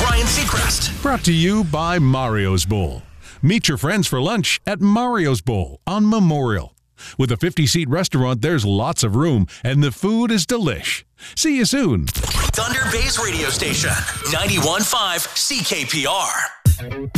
Ryan Seacrest. Brought to you by Mario's Bowl. Meet your friends for lunch at Mario's Bowl on Memorial. With a 50-seat restaurant, there's lots of room, and the food is delish. See you soon. Thunder Bay's radio station, 91.5 CKPR.